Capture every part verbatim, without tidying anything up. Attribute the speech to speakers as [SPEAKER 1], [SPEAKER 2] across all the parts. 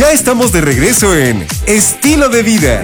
[SPEAKER 1] Ya estamos de regreso en Estilo de Vida.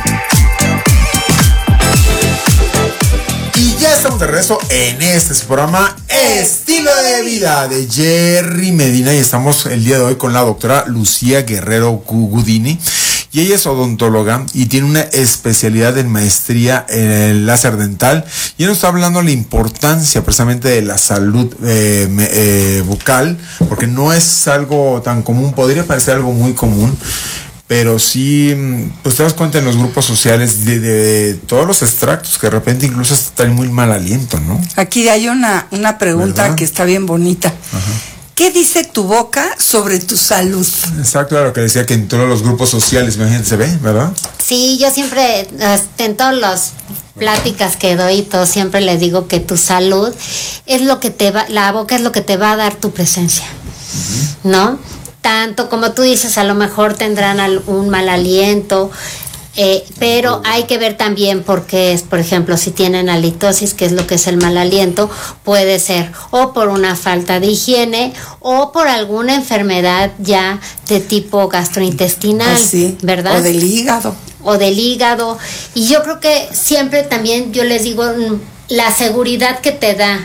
[SPEAKER 2] Y ya estamos de regreso en este programa Estilo de Vida de Jerry Medina, y estamos el día de hoy con la doctora Lucía Guerrero Gudini. Y ella es odontóloga y tiene una especialidad en maestría en el láser dental. Y ella nos está hablando de la importancia precisamente de la salud eh, me, eh, bucal, porque no es algo tan común, podría parecer algo muy común, pero sí, pues te das cuenta en los grupos sociales de, de, de todos los extractos que de repente incluso están muy mal aliento, ¿no?
[SPEAKER 3] Aquí hay una, una pregunta, ¿verdad?, que está bien bonita.
[SPEAKER 2] Ajá.
[SPEAKER 3] ¿Qué dice tu boca sobre tu salud?
[SPEAKER 2] Exacto, claro, que decía que en todos los grupos sociales, imagínate, se ve, ¿verdad?
[SPEAKER 4] Sí, yo siempre, en todas las pláticas que doy, todo, siempre les digo que tu salud es lo que te va, la boca es lo que te va a dar tu presencia, uh-huh. ¿no? Tanto como tú dices, a lo mejor tendrán un mal aliento, eh, pero hay que ver también por qué es, por ejemplo, si tienen halitosis, que es lo que es el mal aliento, puede ser o por una falta de higiene o por alguna enfermedad ya de tipo gastrointestinal,
[SPEAKER 3] ah, sí.
[SPEAKER 4] ¿verdad?
[SPEAKER 3] O del hígado.
[SPEAKER 4] O del hígado. Y yo creo que siempre también yo les digo, la seguridad que te da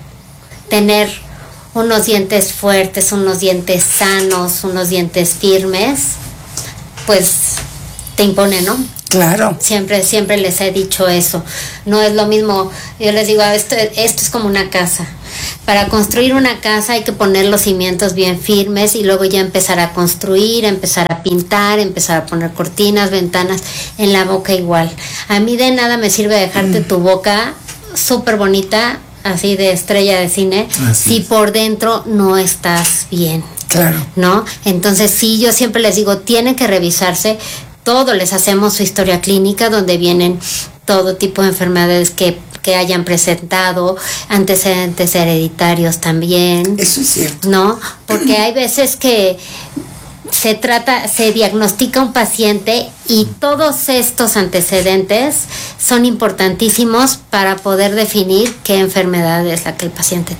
[SPEAKER 4] tener unos dientes fuertes, unos dientes sanos, unos dientes firmes, pues te impone, ¿no?
[SPEAKER 3] Claro.
[SPEAKER 4] Siempre, siempre les he dicho eso. No es lo mismo, yo les digo, esto, esto es como una casa. Para construir una casa hay que poner los cimientos bien firmes y luego ya empezar a construir, empezar a pintar, empezar a poner cortinas, ventanas. En la boca igual. A mí de nada me sirve dejarte mm. tu boca súper bonita, así de estrella de cine, ah, sí. si por dentro no estás bien.
[SPEAKER 3] Claro.
[SPEAKER 4] ¿No? Entonces sí, yo siempre les digo, tienen que revisarse. Todo les hacemos su historia clínica, donde vienen todo tipo de enfermedades que, que hayan presentado, antecedentes hereditarios también.
[SPEAKER 3] Eso es cierto.
[SPEAKER 4] ¿No? Porque hay veces que se trata, se diagnostica un paciente y todos estos antecedentes son importantísimos para poder definir qué enfermedad es la que el paciente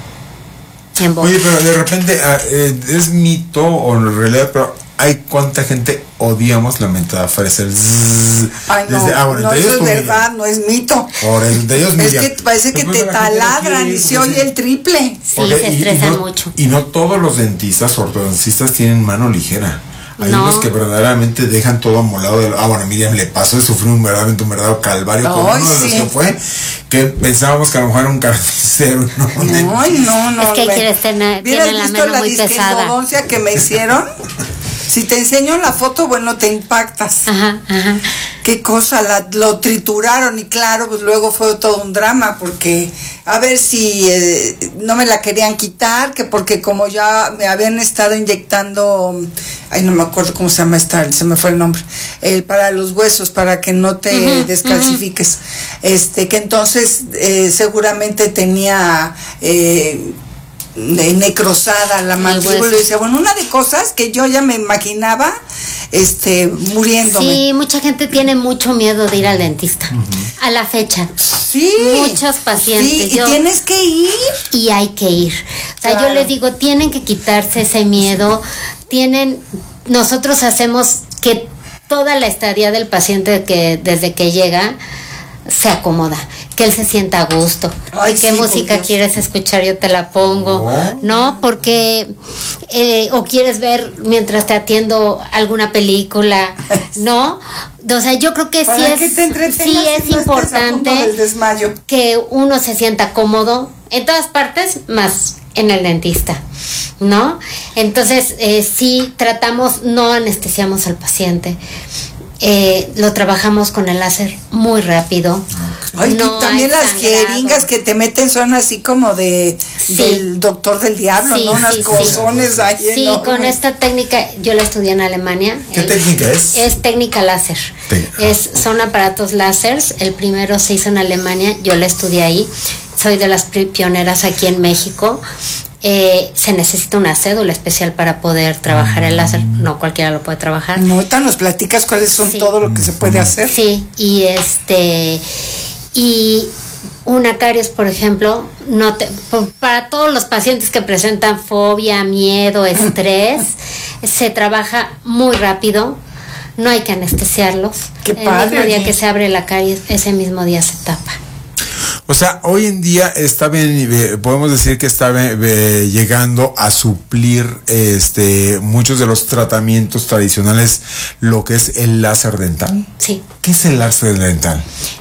[SPEAKER 4] tiene.
[SPEAKER 2] Oye, pero de repente eh, es mito o en realidad, pero hay cuánta gente odiamos la metáfora. El zzz,
[SPEAKER 3] Ay, no, desde, ah, bueno, no, eso es verdad, no es mito.
[SPEAKER 2] Por entre ellos
[SPEAKER 3] es que parece que te taladran y se oye el triple.
[SPEAKER 4] Sí, okay, se estresan y, y no, mucho.
[SPEAKER 2] Y no todos los dentistas, ortodoncistas tienen mano ligera. Hay no. unos que verdaderamente dejan todo amolado. De, ah, bueno, a Miriam le pasó, sufrió un verdaderamente un verdadero calvario con uno de los que fue, que pensábamos que a lo mejor era un carnicero. No,
[SPEAKER 3] no, no, no.
[SPEAKER 4] Es que quieres tener, tiene la mano
[SPEAKER 3] la
[SPEAKER 4] muy pesada.
[SPEAKER 3] ¿Vieras que me hicieron? Si te enseño la foto, bueno, te impactas.
[SPEAKER 4] Ajá, ajá.
[SPEAKER 3] Qué cosa, la, lo trituraron y claro, pues luego fue todo un drama porque a ver si eh, no me la querían quitar, que porque como ya me habían estado inyectando, ay, no me acuerdo cómo se llama esta, se me fue el nombre, el para los huesos, para que no te uh-huh, descalcifiques, uh-huh. este, que entonces eh, seguramente tenía eh, necrosada la mandíbula, y decía, bueno, una de cosas que yo ya me imaginaba este muriéndome.
[SPEAKER 4] Sí, mucha gente tiene mucho miedo de ir al dentista, uh-huh. a la fecha.
[SPEAKER 3] Sí.
[SPEAKER 4] Muchos pacientes.
[SPEAKER 3] Sí, y yo, tienes que ir.
[SPEAKER 4] Y hay que ir. O sea, claro. Yo les digo, tienen que quitarse ese miedo, tienen, nosotros hacemos que toda la estadía del paciente que desde que llega se acomoda, que él se sienta a gusto. Ay, ¿qué sí, música quieres escuchar? Yo te la pongo, oh. ¿no? Porque eh, o quieres ver mientras te atiendo alguna película, ¿no? O sea, yo creo que sí es,
[SPEAKER 3] que
[SPEAKER 4] sí es
[SPEAKER 3] no
[SPEAKER 4] importante que uno se sienta cómodo en todas partes, más en el dentista, ¿no? Entonces, eh, sí tratamos, no anestesiamos al paciente. Eh, lo trabajamos con el láser muy rápido.
[SPEAKER 3] Ay, no también las jeringas que te meten son así como de sí. del doctor del diablo, sí, ¿no? Unas sí, cozones
[SPEAKER 4] sí.
[SPEAKER 3] ahí.
[SPEAKER 4] Sí, enormes. Con esta técnica yo la estudié en Alemania.
[SPEAKER 2] ¿Qué el, técnica es?
[SPEAKER 4] Es técnica láser. Te- es, son aparatos láseres. El primero se hizo en Alemania, yo la estudié ahí. Soy de las pioneras aquí en México. Eh, se necesita una cédula especial para poder trabajar el láser, no cualquiera lo puede trabajar.
[SPEAKER 3] No, ahorita nos platicas cuáles son sí. todo lo que se puede hacer.
[SPEAKER 4] Sí, y este y una caries, por ejemplo, no te, para todos los pacientes que presentan fobia, miedo, estrés, Se trabaja muy rápido, no hay que anestesiarlos.
[SPEAKER 3] Qué
[SPEAKER 4] el
[SPEAKER 3] padre,
[SPEAKER 4] mismo día
[SPEAKER 3] ¿eh?
[SPEAKER 4] que se abre la caries, ese mismo día se tapa.
[SPEAKER 2] O sea, hoy en día está bien, eh, podemos decir que está bien, eh, llegando a suplir este muchos de los tratamientos tradicionales, lo que es el láser dental.
[SPEAKER 4] Sí.
[SPEAKER 2] ¿Qué es el láser dental?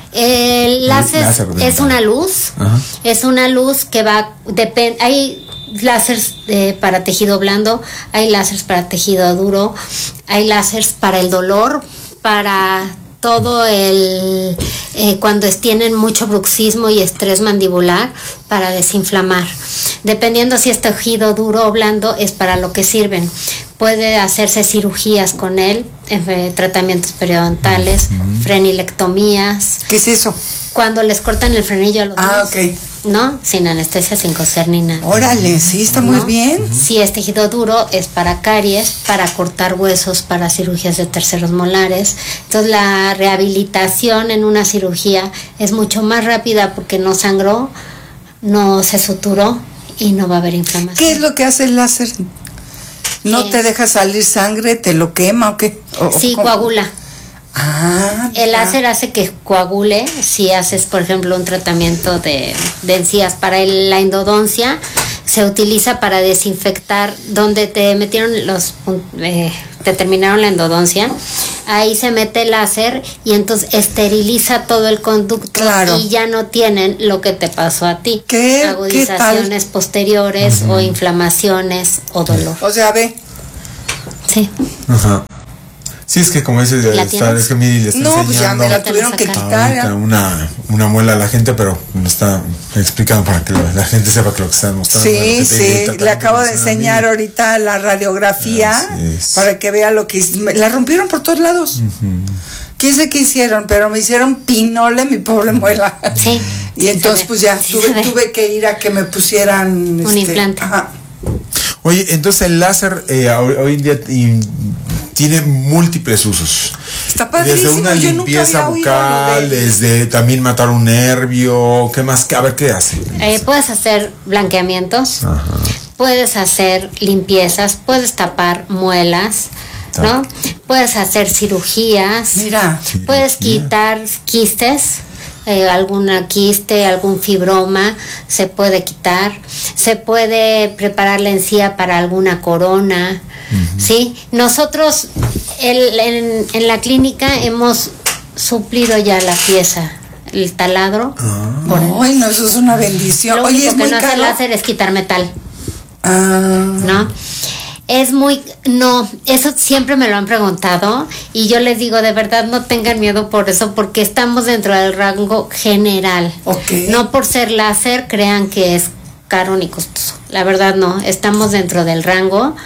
[SPEAKER 4] El láser,
[SPEAKER 2] láser dental.
[SPEAKER 4] es una luz,
[SPEAKER 2] Ajá.
[SPEAKER 4] es una luz que va, depende, hay láseres eh, para tejido blando, hay láseres para tejido duro, hay láseres para el dolor, para todo el, eh, cuando es, tienen mucho bruxismo y estrés mandibular, para desinflamar. Dependiendo si es tejido duro o blando, es para lo que sirven. Puede hacerse cirugías con él, eh, tratamientos periodontales, uh-huh. frenilectomías.
[SPEAKER 3] ¿Qué es eso?
[SPEAKER 4] Cuando les cortan el frenillo a los
[SPEAKER 3] Ah,
[SPEAKER 4] niños,
[SPEAKER 3] ok.
[SPEAKER 4] ¿no? Sin anestesia, sin coser ni nada.
[SPEAKER 3] Órale, sí, está muy
[SPEAKER 4] ¿No?
[SPEAKER 3] bien.
[SPEAKER 4] Si es tejido duro, es para caries, para cortar huesos, para cirugías de terceros molares. Entonces la rehabilitación en una cirugía es mucho más rápida porque no sangró, no se suturó y no va a haber inflamación.
[SPEAKER 3] ¿Qué es lo que hace el láser? ¿No
[SPEAKER 4] ¿Qué?
[SPEAKER 3] te deja salir sangre? ¿Te lo quema o qué? ¿O,
[SPEAKER 4] Sí,
[SPEAKER 3] cómo?
[SPEAKER 4] coagula.
[SPEAKER 3] Ah,
[SPEAKER 4] El
[SPEAKER 3] ya.
[SPEAKER 4] láser hace que coagule. Si haces, por ejemplo, un tratamiento de, de encías para el- la endodoncia, se utiliza para desinfectar donde te metieron los, eh, te terminaron la endodoncia. Ahí se mete el láser y entonces esteriliza todo el conducto.
[SPEAKER 3] Claro.
[SPEAKER 4] Y ya no tienen lo que te pasó a ti.
[SPEAKER 3] ¿Qué? ¿Qué
[SPEAKER 4] Agudizaciones
[SPEAKER 3] tal?
[SPEAKER 4] posteriores o inflamaciones o dolor.
[SPEAKER 3] O sea, ve.
[SPEAKER 4] Sí.
[SPEAKER 2] Ajá. Sí, es que como dices,
[SPEAKER 4] ¿La
[SPEAKER 2] está,
[SPEAKER 4] tienes?
[SPEAKER 2] es que Miri le está
[SPEAKER 3] No, pues ya
[SPEAKER 2] enseñando
[SPEAKER 3] me la tuvieron que
[SPEAKER 4] Ahorita
[SPEAKER 3] quitar.
[SPEAKER 2] ahorita
[SPEAKER 3] ya.
[SPEAKER 2] una, una muela a la gente, pero me está explicando para que la, la gente sepa que lo que están mostrando. es lo
[SPEAKER 3] Sí,
[SPEAKER 2] que te-
[SPEAKER 3] sí,
[SPEAKER 2] te-
[SPEAKER 3] le acabo de
[SPEAKER 2] te-
[SPEAKER 3] enseñar
[SPEAKER 2] Miri.
[SPEAKER 3] ahorita la radiografía
[SPEAKER 2] Así es.
[SPEAKER 3] para que vea lo que hice. Me- la rompieron por todos lados. ¿Quién sé qué hicieron? Pero me hicieron pinole mi pobre muela.
[SPEAKER 4] Sí.
[SPEAKER 3] Y
[SPEAKER 4] Sí
[SPEAKER 3] entonces
[SPEAKER 4] se ve,
[SPEAKER 3] pues ya
[SPEAKER 4] sí
[SPEAKER 3] tuve,
[SPEAKER 4] se ve.
[SPEAKER 3] tuve que ir a que me pusieran
[SPEAKER 4] Un implante.
[SPEAKER 3] Ajá.
[SPEAKER 2] Oye, entonces el láser eh, hoy, hoy en día y, tiene múltiples usos.
[SPEAKER 3] Está padrísimo.
[SPEAKER 2] Desde una
[SPEAKER 3] Yo nunca
[SPEAKER 2] limpieza
[SPEAKER 3] había oído
[SPEAKER 2] bucal,
[SPEAKER 3] lo de-
[SPEAKER 2] desde también matar un nervio, ¿qué más? A ver, ¿qué hace?
[SPEAKER 4] Eh, puedes hacer blanqueamientos,
[SPEAKER 2] Ajá.
[SPEAKER 4] puedes hacer limpiezas, puedes tapar muelas, ¿no? Puedes hacer cirugías,
[SPEAKER 3] Mira.
[SPEAKER 4] puedes
[SPEAKER 2] Cirugía.
[SPEAKER 4] quitar quistes, eh, alguna quiste, algún fibroma, se puede quitar, se puede preparar la encía para alguna corona, ¿sí? Nosotros el- en, en la clínica hemos suplido ya la pieza, el taladro, por el-
[SPEAKER 3] Ay, no, eso es una bendición.
[SPEAKER 4] lo
[SPEAKER 3] Oye,
[SPEAKER 4] único
[SPEAKER 3] es
[SPEAKER 4] que
[SPEAKER 3] muy
[SPEAKER 4] no hace el
[SPEAKER 3] caro.
[SPEAKER 4] láser es quitar metal,
[SPEAKER 3] Ah,
[SPEAKER 4] ¿no? Es muy, no, eso siempre me lo han preguntado y yo les digo, de verdad no tengan miedo por eso, porque estamos dentro del rango general.
[SPEAKER 3] Ok.
[SPEAKER 4] No por ser láser crean que es caro ni costoso. La verdad no, estamos dentro del rango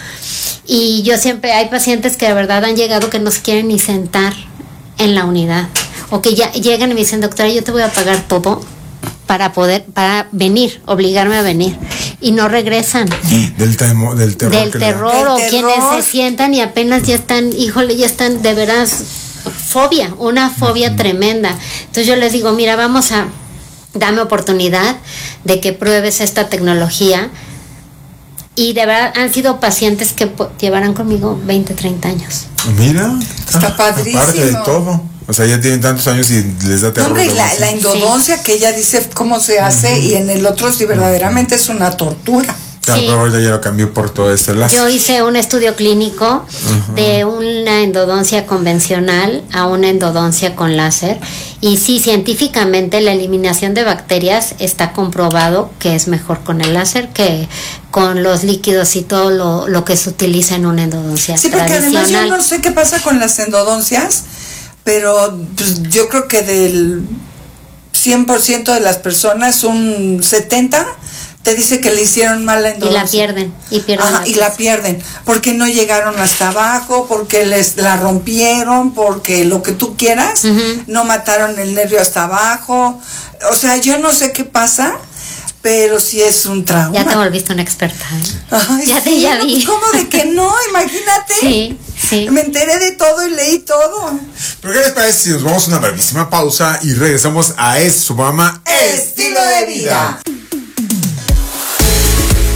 [SPEAKER 4] y yo siempre, hay pacientes que de verdad han llegado que no se quieren ni sentar en la unidad o que ya llegan y me dicen, doctora, yo te voy a pagar todo para poder, para venir, obligarme a venir y no regresan.
[SPEAKER 2] Del, temo, del terror.
[SPEAKER 4] Del
[SPEAKER 2] que le da.
[SPEAKER 4] terror
[SPEAKER 3] Del
[SPEAKER 4] o
[SPEAKER 3] terror.
[SPEAKER 4] quienes se sientan y apenas ya están, híjole, ya están de veras fobia, una fobia tremenda. Entonces yo les digo, mira, vamos a, dame oportunidad de que pruebes esta tecnología. Y de verdad han sido pacientes que po- llevarán conmigo veinte, treinta años.
[SPEAKER 2] Mira,
[SPEAKER 3] Está padrísimo.
[SPEAKER 2] Aparte de todo. O sea, ya tienen tantos años y les da
[SPEAKER 3] no,
[SPEAKER 2] terror.
[SPEAKER 3] hombre,
[SPEAKER 2] luego
[SPEAKER 3] la,
[SPEAKER 2] así.
[SPEAKER 3] la endodoncia que ella dice cómo se hace y en el otro sí verdaderamente es una tortura.
[SPEAKER 2] Claro,
[SPEAKER 4] Sí.
[SPEAKER 2] pero ahorita ya lo cambió por todo este láser.
[SPEAKER 4] Yo hice un estudio clínico de una endodoncia convencional a una endodoncia con láser y sí, científicamente la eliminación de bacterias está comprobado que es mejor con el láser que con los líquidos y todo lo, lo que se utiliza en una endodoncia
[SPEAKER 3] Sí, porque además yo
[SPEAKER 4] tradicional.
[SPEAKER 3] no sé qué pasa con las endodoncias, pero pues, yo creo que del cien por ciento de las personas, un setenta por ciento te dice que le hicieron mal la
[SPEAKER 4] Y
[SPEAKER 3] endodoncia.
[SPEAKER 4] la pierden, y pierden
[SPEAKER 3] Ajá,
[SPEAKER 4] la
[SPEAKER 3] y
[SPEAKER 4] pieza.
[SPEAKER 3] la pierden, porque no llegaron hasta abajo, porque les la rompieron, porque lo que tú quieras,
[SPEAKER 4] Ujú.
[SPEAKER 3] no mataron el nervio hasta abajo. O sea, yo no sé qué pasa, pero sí es un trauma.
[SPEAKER 4] Ya te volviste una experta. ¿eh?
[SPEAKER 3] Ay,
[SPEAKER 4] Ya te
[SPEAKER 3] sí,
[SPEAKER 4] ya
[SPEAKER 3] no,
[SPEAKER 4] vi.
[SPEAKER 3] pues, ¿cómo de que no? Imagínate.
[SPEAKER 4] Sí, sí.
[SPEAKER 3] Me enteré de todo y leí todo.
[SPEAKER 2] ¿Pero qué les parece si nos vamos a una brevísima pausa y regresamos a este su programa
[SPEAKER 3] Estilo de vida.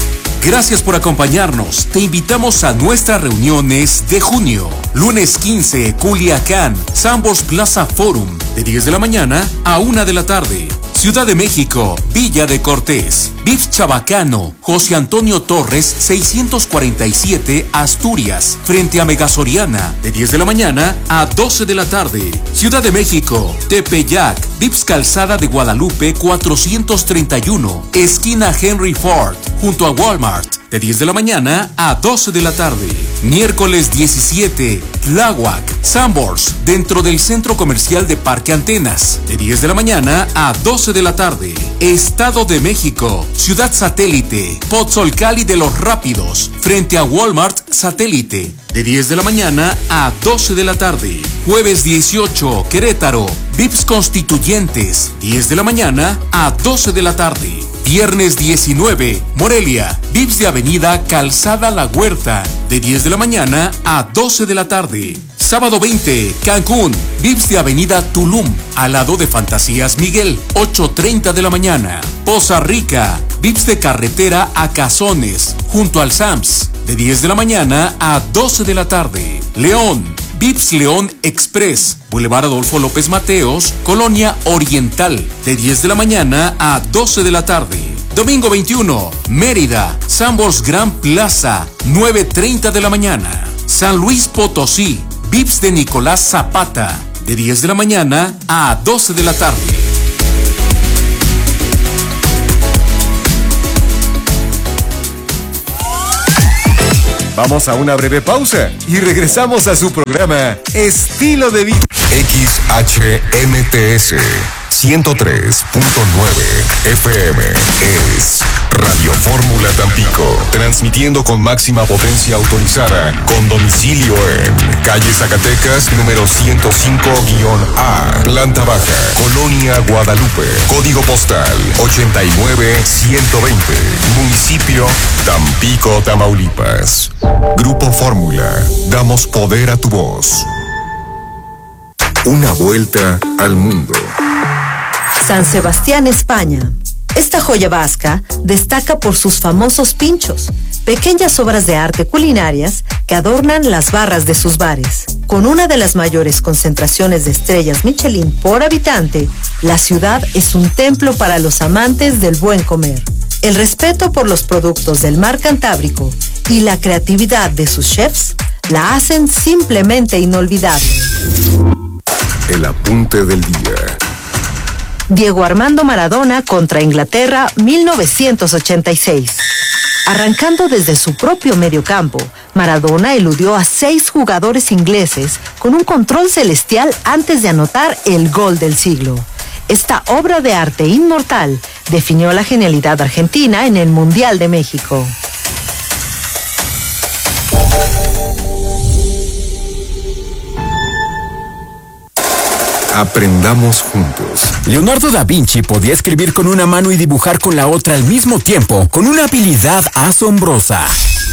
[SPEAKER 5] Gracias por acompañarnos. Te invitamos a nuestras reuniones de junio. Lunes quince, Culiacán, Sanborns Plaza Forum, de diez de la mañana a una de la tarde. Ciudad de México, Villa de Cortés. V I P Chabacano, José Antonio Torres, seiscientos cuarenta y siete, Asturias, frente a Megasoriana, de diez de la mañana a doce de la tarde. Ciudad de México, Tepeyac, V I P Calzada de Guadalupe, cuatrocientos treinta y uno, esquina Henry Ford, junto a Walmart, de diez de la mañana a doce de la tarde. Miércoles diecisiete, Tláhuac, Sanborns, dentro del Centro Comercial de Parque Antenas, de diez de la mañana a doce de la tarde. Estado de México, Ciudad Satélite, Pozzolcali de los Rápidos, frente a Walmart Satélite, de diez de la mañana a doce de la tarde. Jueves dieciocho, Querétaro, V I Ps Constituyentes, diez de la mañana a doce de la tarde. Viernes diecinueve, Morelia, V I Ps de Avenida Calzada La Huerta, de diez de la mañana a doce de la tarde. Sábado veinte, Cancún, V I Ps de Avenida Tulum, al lado de Fantasías Miguel, ocho treinta de la mañana. Poza Rica, V I Ps de Carretera a Cazones, junto al Sams, de diez de la mañana a doce de la tarde. León, V I Ps León Express, Boulevard Adolfo López Mateos, Colonia Oriental, de diez de la mañana a doce de la tarde. Domingo veintiuno, Mérida, Sanborns Gran Plaza, nueve treinta de la mañana. San Luis Potosí, V I Ps de Nicolás Zapata, de diez de la mañana a doce de la tarde.
[SPEAKER 1] Vamos a una breve pausa y regresamos a su programa Estilo de Vida.
[SPEAKER 6] X H M T S ciento tres punto nueve F M es Radio Fórmula Tampico, transmitiendo con máxima potencia autorizada, con domicilio en calle Zacatecas, número ciento cinco A, planta baja, Colonia Guadalupe, código postal ochenta y nueve ciento veinte, municipio Tampico, Tamaulipas. Grupo Fórmula, damos poder a tu voz. Una vuelta al mundo.
[SPEAKER 7] San Sebastián, España. Esta joya vasca destaca por sus famosos pinchos, pequeñas obras de arte culinarias que adornan las barras de sus bares. Con una de las mayores concentraciones de estrellas Michelin por habitante, la ciudad es un templo para los amantes del buen comer. El respeto por los productos del mar Cantábrico y la creatividad de sus chefs la hacen simplemente inolvidable.
[SPEAKER 6] El apunte del día.
[SPEAKER 7] Diego Armando Maradona contra Inglaterra, mil novecientos ochenta y seis. Arrancando desde su propio mediocampo, Maradona eludió a seis jugadores ingleses con un control celestial antes de anotar el gol del siglo. Esta obra de arte inmortal definió la genialidad argentina en el Mundial de México.
[SPEAKER 6] Aprendamos juntos.
[SPEAKER 8] Leonardo da Vinci podía escribir con una mano y dibujar con la otra al mismo tiempo, con una habilidad asombrosa.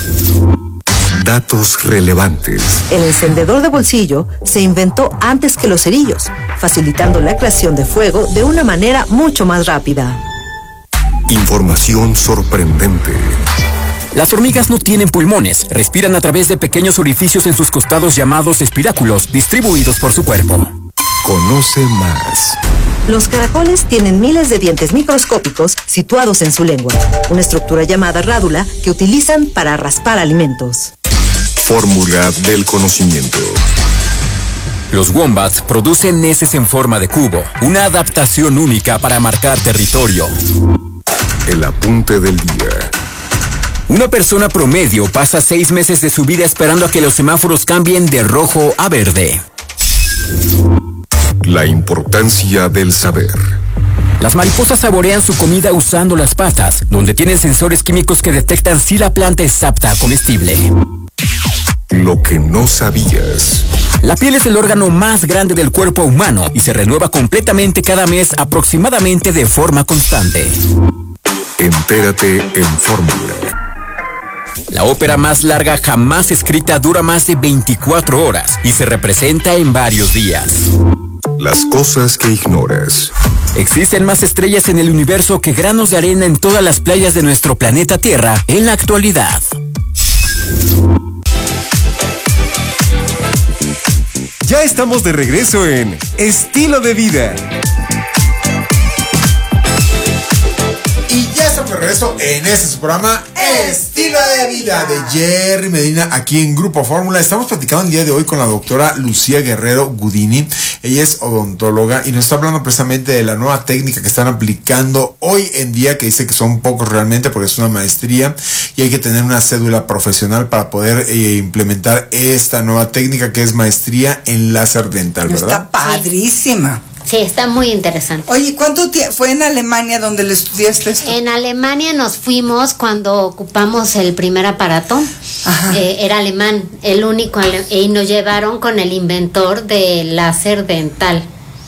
[SPEAKER 6] Datos relevantes.
[SPEAKER 7] El encendedor de bolsillo se inventó antes que los cerillos, facilitando la creación de fuego de una manera mucho más rápida.
[SPEAKER 6] Información sorprendente.
[SPEAKER 8] Las hormigas no tienen pulmones, respiran a través de pequeños orificios en sus costados llamados espiráculos, distribuidos por su cuerpo.
[SPEAKER 6] Conoce más.
[SPEAKER 7] Los caracoles tienen miles de dientes microscópicos situados en su lengua, una estructura llamada rádula que utilizan para raspar alimentos.
[SPEAKER 6] Fórmula del conocimiento.
[SPEAKER 8] Los wombats producen heces en forma de cubo, una adaptación única para marcar territorio.
[SPEAKER 6] El apunte del día.
[SPEAKER 8] Una persona promedio pasa seis meses de su vida esperando a que los semáforos cambien de rojo a verde.
[SPEAKER 6] La importancia del saber.
[SPEAKER 8] Las mariposas saborean su comida usando las patas, donde tienen sensores químicos que detectan si la planta es apta a comestible.
[SPEAKER 6] Lo que no sabías.
[SPEAKER 8] La piel es el órgano más grande del cuerpo humano y se renueva completamente cada mes aproximadamente de forma constante.
[SPEAKER 6] Entérate en Fórmula.
[SPEAKER 8] La ópera más larga jamás escrita dura más de veinticuatro horas y se representa en varios días.
[SPEAKER 6] Las cosas que ignoras.
[SPEAKER 8] Existen más estrellas en el universo que granos de arena en todas las playas de nuestro planeta Tierra en la actualidad.
[SPEAKER 1] Ya estamos de regreso en Estilo de Vida.
[SPEAKER 2] Y ya estamos de regreso en este su programa Estilo de Vida de Jerry Medina aquí en Grupo Fórmula. Estamos platicando el día de hoy con la doctora Lucía Guerrero Gudini. Ella es odontóloga y nos está hablando precisamente de la nueva técnica que están aplicando hoy en día, que dice que son pocos realmente porque es una maestría y hay que tener una cédula profesional para poder eh, implementar esta nueva técnica que es maestría en láser dental, ¿verdad?
[SPEAKER 3] Está padrísima.
[SPEAKER 4] Sí, está muy interesante.
[SPEAKER 3] Oye, ¿cuánto tiempo fue en Alemania donde le estudiaste esto?
[SPEAKER 4] En Alemania nos fuimos cuando ocupamos el primer aparato. Eh, era alemán, el único, ale- y nos llevaron con el inventor del láser dental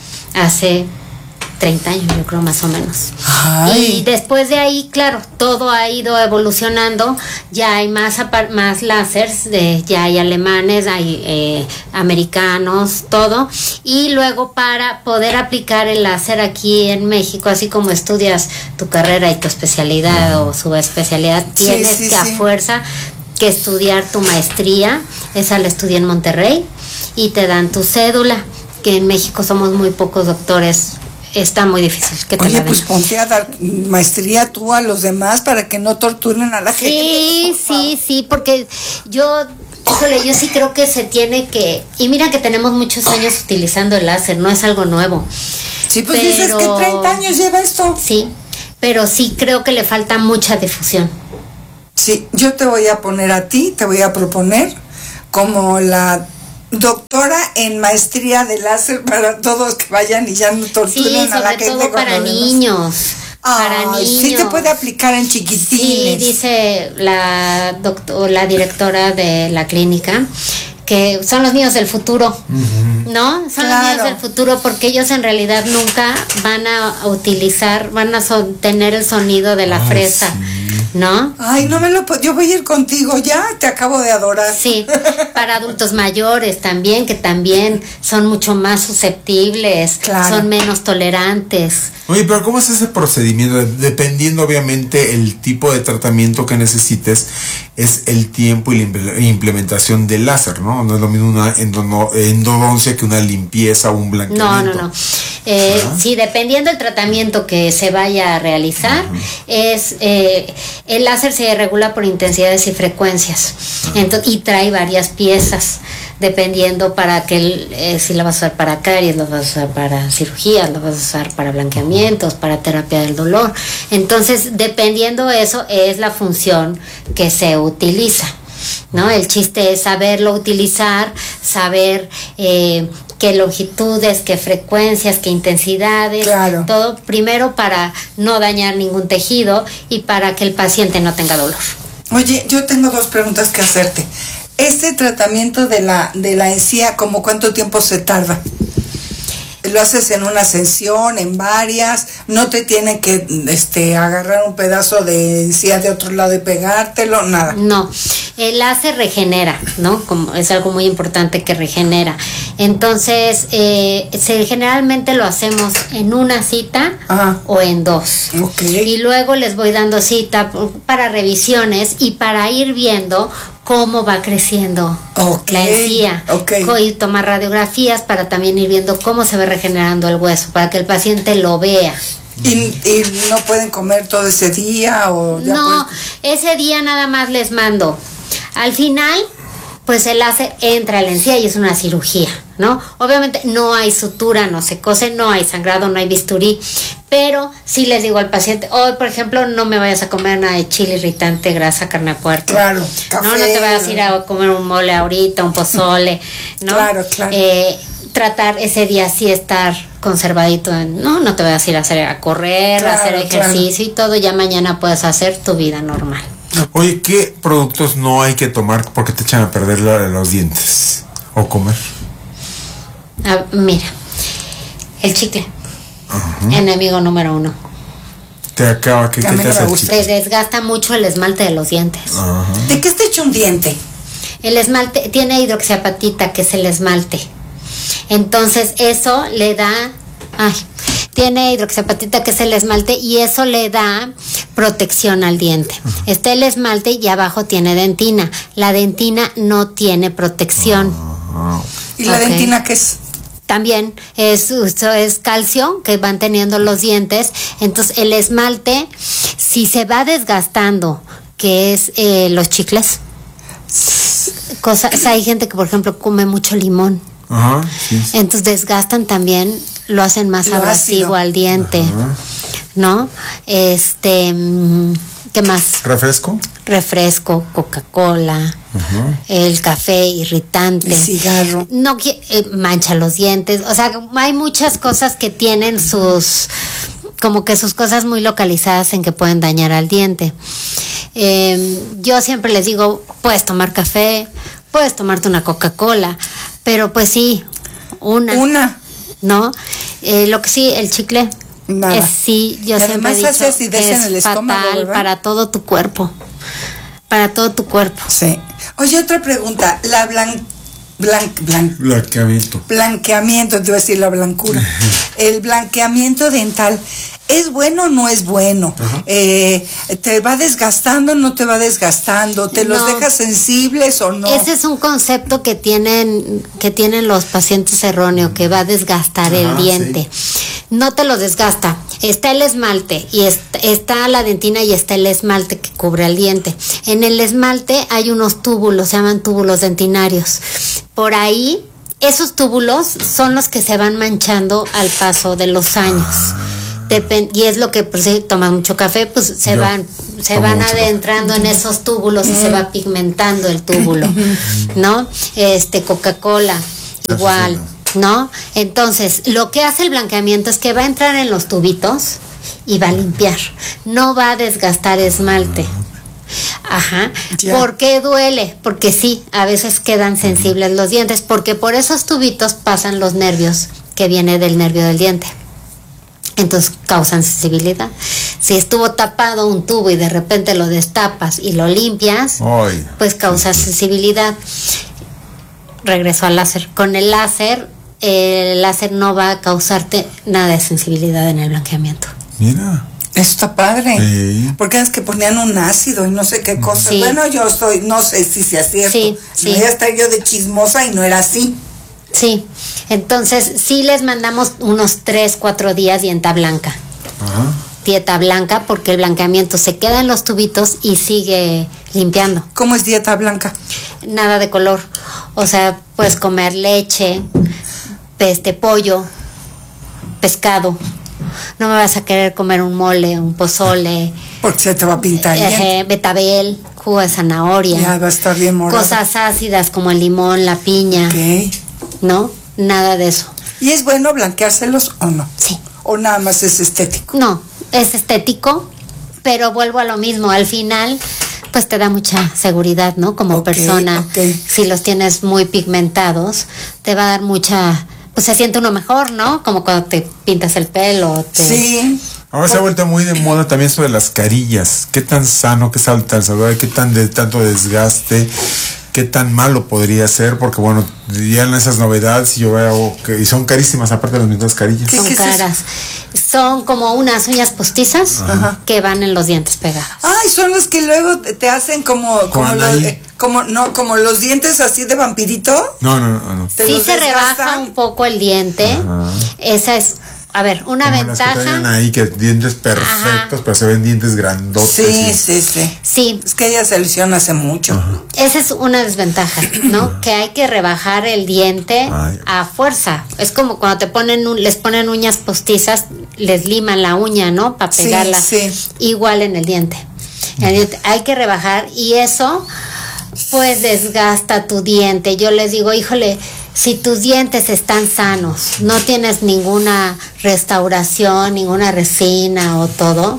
[SPEAKER 4] hace treinta años, yo creo, más o menos.
[SPEAKER 3] Ay.
[SPEAKER 4] Y después de ahí, claro, todo ha ido evolucionando. Ya hay más apar- más láseres, de, ya hay alemanes, hay eh, americanos, todo. Y luego para poder aplicar el láser aquí en México, así como estudias tu carrera y tu especialidad o subespecialidad,
[SPEAKER 3] Sí,
[SPEAKER 4] tienes
[SPEAKER 3] sí,
[SPEAKER 4] que
[SPEAKER 3] sí.
[SPEAKER 4] a fuerza que estudiar tu maestría. Esa la estudié en Monterrey y te dan tu cédula, que en México somos muy pocos doctores. Está muy difícil que te
[SPEAKER 3] Oye,
[SPEAKER 4] la den.
[SPEAKER 3] pues ponte a dar maestría tú a los demás para que no torturen a la gente.
[SPEAKER 4] Sí, sí, sí, porque yo, híjole, yo sí creo que se tiene que, y mira que tenemos muchos años utilizando el láser, no es algo nuevo.
[SPEAKER 3] Sí, pues dices que treinta años lleva esto.
[SPEAKER 4] Sí, pero sí creo que le falta mucha difusión.
[SPEAKER 3] Sí, yo te voy a poner a ti, te voy a proponer como la doctora en maestría de láser para todos que vayan y ya no torturen
[SPEAKER 4] Sí,
[SPEAKER 3] a la
[SPEAKER 4] sobre
[SPEAKER 3] gente
[SPEAKER 4] todo
[SPEAKER 3] con
[SPEAKER 4] para
[SPEAKER 3] lo demás.
[SPEAKER 4] niños. Para
[SPEAKER 3] Ay,
[SPEAKER 4] niños.
[SPEAKER 3] sí te puede aplicar en
[SPEAKER 4] Sí,
[SPEAKER 3] chiquitines.
[SPEAKER 4] dice la doctor, la directora de la clínica que son los niños del futuro, ¿no? Son
[SPEAKER 3] Claro.
[SPEAKER 4] los niños del futuro porque ellos en realidad nunca van a utilizar, van a son- tener el sonido de la
[SPEAKER 2] Ay,
[SPEAKER 4] fresa,
[SPEAKER 2] sí.
[SPEAKER 4] ¿no?
[SPEAKER 3] Ay, no me lo puedo. Yo voy a ir contigo ya. Te acabo de adorar.
[SPEAKER 4] Sí, para adultos mayores también, que también son mucho más susceptibles,
[SPEAKER 3] Claro.
[SPEAKER 4] son menos tolerantes.
[SPEAKER 2] Oye, pero ¿cómo es ese procedimiento? Dependiendo obviamente el tipo de tratamiento que necesites, es el tiempo y la imple- implementación del láser, ¿no? No es lo mismo una endono- endodoncia que una limpieza o un
[SPEAKER 4] No,
[SPEAKER 2] blanqueamiento.
[SPEAKER 4] no, no. Eh,
[SPEAKER 2] ¿Ah?
[SPEAKER 4] sí, dependiendo del tratamiento que se vaya a realizar, es eh, el láser se regula por intensidades y frecuencias. Entonces, y trae varias piezas, dependiendo para que el- eh, si la vas a usar para caries, lo vas a usar para cirugías, lo vas a usar para blanqueamientos, para terapia del dolor. Entonces, dependiendo eso, es la función que se utiliza, ¿no? El chiste es saberlo utilizar, saber eh, qué longitudes, qué frecuencias, qué intensidades,
[SPEAKER 3] Claro.
[SPEAKER 4] todo primero para no dañar ningún tejido y para que el paciente no tenga dolor.
[SPEAKER 3] Oye, yo tengo dos preguntas que hacerte. Este tratamiento de la de la encía, ¿cómo cuánto tiempo se tarda? ¿Lo haces en una sesión, en varias? ¿No te tiene que este agarrar un pedazo de encía de otro lado y pegártelo? Nada.
[SPEAKER 4] No, el láser regenera, ¿no? Como es algo muy importante que regenera. Entonces, eh, se, generalmente lo hacemos en una cita
[SPEAKER 3] Ajá.
[SPEAKER 4] o en dos.
[SPEAKER 3] Ok.
[SPEAKER 4] Y luego les voy dando cita para revisiones y para ir viendo cómo va creciendo
[SPEAKER 3] Ok,
[SPEAKER 4] la encía.
[SPEAKER 3] ok.
[SPEAKER 4] Y tomar radiografías para también ir viendo cómo se va regenerando el hueso, para que el paciente lo vea.
[SPEAKER 3] ¿Y, y no pueden comer todo ese día o ya
[SPEAKER 4] No,
[SPEAKER 3] pueden-
[SPEAKER 4] ese día nada más les mando. Al final, pues el láser entra a la encía y es una cirugía, ¿no? Obviamente no hay sutura, no se cose, no hay sangrado, no hay bisturí, pero sí les digo al paciente, hoy por ejemplo no me vayas a comer nada de chile irritante, grasa, carne a puerco.
[SPEAKER 3] Claro,
[SPEAKER 4] No, no
[SPEAKER 3] café.
[SPEAKER 4] te vayas a ir a comer un mole ahorita, un pozole, ¿no?
[SPEAKER 3] Claro, claro.
[SPEAKER 4] Eh, tratar ese día sí estar conservadito, en- no, no te vayas a ir a hacer a correr,
[SPEAKER 3] Claro,
[SPEAKER 4] a hacer
[SPEAKER 3] claro.
[SPEAKER 4] ejercicio y todo, ya mañana puedes hacer tu vida normal.
[SPEAKER 2] Oye, ¿qué productos no hay que tomar porque te echan a perder la- los dientes? ¿O comer?
[SPEAKER 4] Ah, mira, el chicle, enemigo número uno.
[SPEAKER 2] Te acaba, ¿qué,
[SPEAKER 3] A
[SPEAKER 2] qué
[SPEAKER 3] mí
[SPEAKER 2] te
[SPEAKER 3] no
[SPEAKER 2] hace
[SPEAKER 3] me
[SPEAKER 2] el
[SPEAKER 3] gusta.
[SPEAKER 2] chicle?
[SPEAKER 4] Te desgasta mucho el esmalte de los dientes.
[SPEAKER 2] Ajá.
[SPEAKER 3] ¿De qué está hecho un diente?
[SPEAKER 4] El esmalte tiene hidroxiapatita, que es el esmalte. Entonces eso le da, ay, tiene hidroxiapatita, que es el esmalte, y eso le da protección al diente. Está el esmalte y abajo tiene dentina. La dentina no tiene protección.
[SPEAKER 3] ¿Y la
[SPEAKER 4] Ok.
[SPEAKER 3] dentina qué es?
[SPEAKER 4] También es, es calcio que van teniendo los dientes. Entonces el esmalte, si se va desgastando, que es eh, los chicles, cosas, o sea, hay gente que por ejemplo come mucho limón.
[SPEAKER 2] Ajá, sí, sí.
[SPEAKER 4] Entonces desgastan también, lo hacen más
[SPEAKER 3] Lo
[SPEAKER 4] abrasivo
[SPEAKER 3] ácido.
[SPEAKER 4] al diente, ¿no? Este, mm, ¿qué más?
[SPEAKER 2] ¿Refresco?
[SPEAKER 4] Refresco, Coca-Cola, el café irritante,
[SPEAKER 3] El cigarro.
[SPEAKER 4] no qui- eh, mancha los dientes, o sea, hay muchas cosas que tienen sus, como que sus cosas muy localizadas en que pueden dañar al diente. Eh, yo siempre les digo, puedes tomar café, puedes tomarte una Coca-Cola, pero pues sí, una,
[SPEAKER 3] Una.
[SPEAKER 4] ¿no? Eh, lo que sí, el chicle.
[SPEAKER 3] Nada.
[SPEAKER 4] Es, sí, yo
[SPEAKER 3] Y
[SPEAKER 4] siempre he
[SPEAKER 3] además
[SPEAKER 4] dicho
[SPEAKER 3] hace acidez
[SPEAKER 4] que
[SPEAKER 3] en
[SPEAKER 4] es
[SPEAKER 3] el estómago,
[SPEAKER 4] fatal
[SPEAKER 3] ¿verdad?
[SPEAKER 4] para todo tu cuerpo, para todo tu cuerpo.
[SPEAKER 3] Sí. Oye, otra pregunta. La blan, blan, blan-
[SPEAKER 2] Blanqueamiento.
[SPEAKER 3] blanqueamiento, te voy a decir la blancura. El blanqueamiento dental, ¿es bueno o no es bueno? Eh, ¿Te va desgastando o no te va desgastando? ¿Te los
[SPEAKER 4] No.
[SPEAKER 3] dejas sensibles o no?
[SPEAKER 4] Ese es un concepto que tienen que tienen los pacientes erróneo, que va a desgastar el
[SPEAKER 2] Ah,
[SPEAKER 4] diente. No te lo desgasta. Está el esmalte y está, está la dentina y está el esmalte que cubre el diente. En el esmalte hay unos túbulos, se llaman túbulos dentinarios. Por ahí, esos túbulos son los que se van manchando al paso de los años. Depen- y es lo que, pues, si tomas mucho café, pues se
[SPEAKER 2] Yo
[SPEAKER 4] van se
[SPEAKER 2] tomo
[SPEAKER 4] van
[SPEAKER 2] mucho café.
[SPEAKER 4] adentrando en esos túbulos y se va pigmentando el túbulo, ¿no? Este, Coca-Cola, igual, ¿no? Entonces, lo que hace el blanqueamiento es que va a entrar en los tubitos y va a limpiar, no va a desgastar esmalte. Ajá.
[SPEAKER 3] Ya.
[SPEAKER 4] ¿Por qué duele? Porque sí, a veces quedan sensibles los dientes, porque por esos tubitos pasan los nervios que viene del nervio del diente. Entonces causan sensibilidad. Si estuvo tapado un tubo y de repente lo destapas y lo limpias,
[SPEAKER 2] Ay.
[SPEAKER 4] pues causa sensibilidad. Regreso al láser. Con el láser, el láser no va a causarte nada de sensibilidad en el blanqueamiento.
[SPEAKER 2] Mira.
[SPEAKER 3] Eso está padre.
[SPEAKER 2] Sí.
[SPEAKER 3] Porque es que ponían un ácido y no sé qué cosas.
[SPEAKER 4] Sí.
[SPEAKER 3] Bueno, yo soy, no sé si sea cierto.
[SPEAKER 4] Sí, sí.
[SPEAKER 3] Me voy a estar yo de chismosa y no era así.
[SPEAKER 4] Sí, entonces sí les mandamos unos tres, cuatro días dieta blanca.
[SPEAKER 2] Ajá.
[SPEAKER 4] Dieta blanca, porque el blanqueamiento se queda en los tubitos y sigue limpiando.
[SPEAKER 3] ¿Cómo es dieta blanca?
[SPEAKER 4] Nada de color. O sea, puedes comer leche, este pollo, pescado. No me vas a querer comer un mole, un pozole,
[SPEAKER 3] Porque se te va a pintar bien.
[SPEAKER 4] eh, betabel, jugo de zanahoria.
[SPEAKER 3] Ya va a estar bien morado.
[SPEAKER 4] Cosas ácidas como el limón, la piña,
[SPEAKER 3] Ok.
[SPEAKER 4] ¿no? Nada de eso.
[SPEAKER 3] ¿Y es bueno blanqueárselos o no?
[SPEAKER 4] Sí.
[SPEAKER 3] ¿O nada más es estético?
[SPEAKER 4] No, es estético, pero vuelvo a lo mismo. Al final, pues te da mucha seguridad, ¿no? Como
[SPEAKER 3] Ok,
[SPEAKER 4] persona,
[SPEAKER 3] ok.
[SPEAKER 4] si los tienes muy pigmentados, te va a dar mucha, pues se siente uno mejor, ¿no? Como cuando te pintas el pelo. Te...
[SPEAKER 3] Sí.
[SPEAKER 2] Ahora se ha vuelto muy de moda también sobre las carillas. ¿Qué tan sano, qué tan saludable, qué tan de tanto desgaste, qué tan malo podría ser? Porque bueno, ya en esas novedades y yo veo que y son carísimas aparte de las mismas carillas.
[SPEAKER 3] ¿Qué-
[SPEAKER 4] Son
[SPEAKER 3] qué es eso?
[SPEAKER 4] caras. Son como unas uñas postizas
[SPEAKER 3] Ajá.
[SPEAKER 4] que van en los dientes pegados.
[SPEAKER 3] Ay, son los que luego te te hacen como, como
[SPEAKER 2] Con
[SPEAKER 3] los,
[SPEAKER 2] ahí.
[SPEAKER 3] eh, como, no, como los dientes así de vampirito.
[SPEAKER 2] No, no, no, no.
[SPEAKER 3] ¿Te
[SPEAKER 4] Sí
[SPEAKER 3] los
[SPEAKER 4] se rebaja
[SPEAKER 3] desgastan?
[SPEAKER 4] un poco el diente. Esa es, a ver, una
[SPEAKER 2] Como las que traen
[SPEAKER 4] ventaja.
[SPEAKER 2] ahí, que dientes perfectos, pero se ven dientes grandotes.
[SPEAKER 3] Sí,
[SPEAKER 2] y-
[SPEAKER 3] sí, sí.
[SPEAKER 4] Sí,
[SPEAKER 3] Es que ella se lesionó hace mucho.
[SPEAKER 4] esa es una desventaja, ¿no? Que hay que rebajar el diente
[SPEAKER 2] Ay.
[SPEAKER 4] a fuerza. Es como cuando te ponen un- les ponen uñas postizas, les liman la uña, ¿no? Para
[SPEAKER 3] Sí,
[SPEAKER 4] pegarla.
[SPEAKER 3] sí.
[SPEAKER 4] Igual en el diente. En el diente hay que rebajar y eso pues desgasta tu diente. Yo les digo, híjole, si tus dientes están sanos, no tienes ninguna restauración, ninguna resina o todo,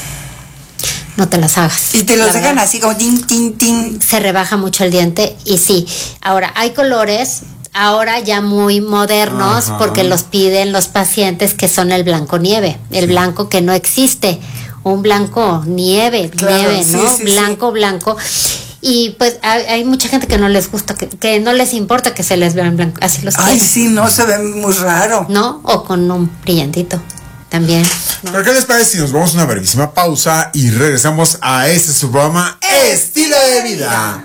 [SPEAKER 4] no te las hagas.
[SPEAKER 3] Y te los
[SPEAKER 4] la
[SPEAKER 3] dejan
[SPEAKER 4] verdad.
[SPEAKER 3] así como tin, tin, tin.
[SPEAKER 4] Se rebaja mucho el diente y sí. Ahora, hay colores ahora ya muy modernos
[SPEAKER 2] Ajá.
[SPEAKER 4] porque los piden los pacientes, que son el blanco nieve, el blanco que no existe, un blanco nieve,
[SPEAKER 3] Claro,
[SPEAKER 4] nieve,
[SPEAKER 3] sí,
[SPEAKER 4] ¿no?
[SPEAKER 3] sí,
[SPEAKER 4] blanco, blanco. Y pues hay, hay mucha gente que no les gusta, que, que no les importa que se les vean blanco, así los
[SPEAKER 3] Ay,
[SPEAKER 4] quieren,
[SPEAKER 3] sí, no se ve muy raro.
[SPEAKER 4] ¿no? O con un brillantito. también.
[SPEAKER 2] ¿Pero qué les parece si nos vamos a una brevísima pausa y regresamos a este su programa Estilo de Vida?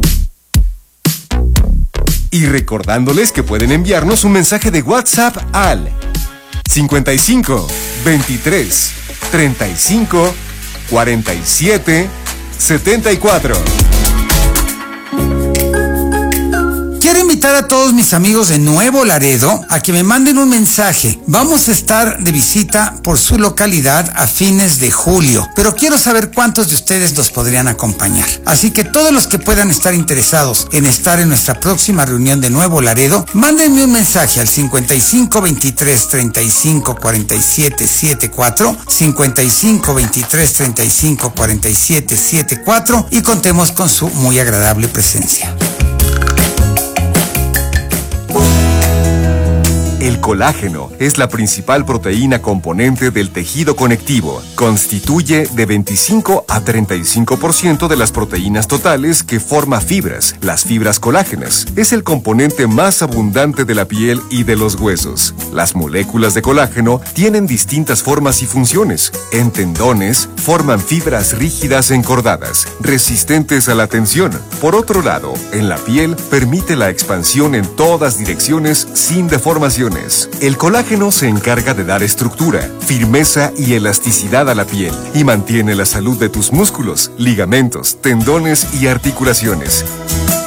[SPEAKER 1] Y recordándoles que pueden enviarnos un mensaje de WhatsApp al cincuenta y cinco, veintitrés, treinta y cinco, cuarenta y siete, setenta y cuatro.
[SPEAKER 9] Quiero invitar a todos mis amigos de Nuevo Laredo a que me manden un mensaje. Vamos a estar de visita por su localidad a fines de julio, pero quiero saber cuántos de ustedes nos podrían acompañar. Así que todos los que puedan estar interesados en estar en nuestra próxima reunión de Nuevo Laredo, mándenme un mensaje al cincuenta y cinco, veintitrés, treinta y cinco, cuarenta y siete, setenta y cuatro, cincuenta y cinco, veintitrés, treinta y cinco, cuarenta y siete, setenta y cuatro y contemos con su muy agradable presencia.
[SPEAKER 1] El colágeno es la principal proteína componente del tejido conectivo. Constituye de veinticinco a treinta y cinco por ciento de las proteínas totales que forma fibras, las fibras colágenas. Es el componente más abundante de la piel y de los huesos. Las moléculas de colágeno tienen distintas formas y funciones. En tendones, forman fibras rígidas encordadas, resistentes a la tensión. Por otro lado, en la piel, permite la expansión en todas direcciones sin deformaciones. El colágeno se encarga de dar estructura, firmeza y elasticidad a la piel y mantiene la salud de tus músculos, ligamentos, tendones y articulaciones.